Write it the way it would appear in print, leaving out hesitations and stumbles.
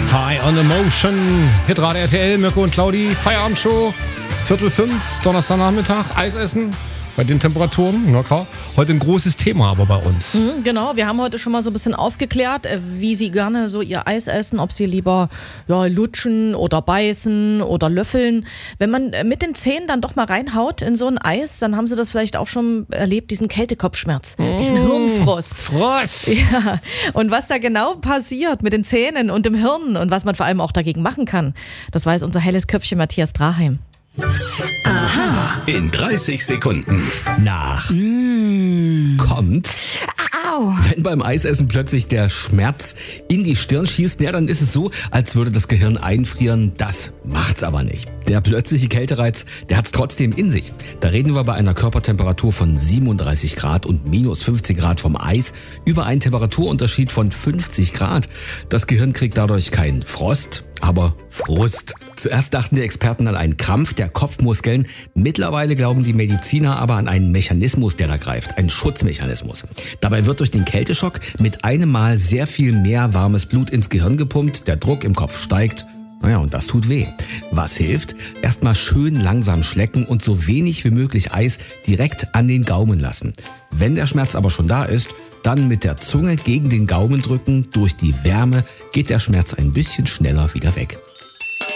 High on Emotion, Hitradio RTL, Mirko und Claudi, Feierabendshow, 4:45, Donnerstagnachmittag, Eis essen. Bei den Temperaturen, na klar. Heute ein großes Thema aber bei uns. Genau, wir haben heute schon mal so ein bisschen aufgeklärt, wie Sie gerne so Ihr Eis essen, ob Sie lieber lutschen oder beißen oder löffeln. Wenn man mit den Zähnen dann doch mal reinhaut in so ein Eis, dann haben Sie das vielleicht auch schon erlebt, diesen Kältekopfschmerz, diesen Hirnfrost. Frost! Ja, und was da genau passiert mit den Zähnen und dem Hirn und was man vor allem auch dagegen machen kann, das weiß unser helles Köpfchen Matthias Draheim. Aha. In 30 Sekunden. Nach. Kommt. Au! Wenn beim Eisessen plötzlich der Schmerz in die Stirn schießt, ja, dann ist es so, als würde das Gehirn einfrieren. Das macht's aber nicht. Der plötzliche Kältereiz, der hat's trotzdem in sich. Da reden wir bei einer Körpertemperatur von 37 Grad und minus 15 Grad vom Eis über einen Temperaturunterschied von 50 Grad. Das Gehirn kriegt dadurch keinen Frost, aber Frust. Zuerst dachten die Experten an einen Krampf der Kopfmuskeln. Mittlerweile glauben die Mediziner aber an einen Mechanismus, der da greift. Einen Schutzmechanismus. Dabei wird durch den Kälteschock mit einem Mal sehr viel mehr warmes Blut ins Gehirn gepumpt. Der Druck im Kopf steigt. Naja, und das tut weh. Was hilft? Erstmal schön langsam schlecken und so wenig wie möglich Eis direkt an den Gaumen lassen. Wenn der Schmerz aber schon da ist, dann mit der Zunge gegen den Gaumen drücken. Durch die Wärme geht der Schmerz ein bisschen schneller wieder weg.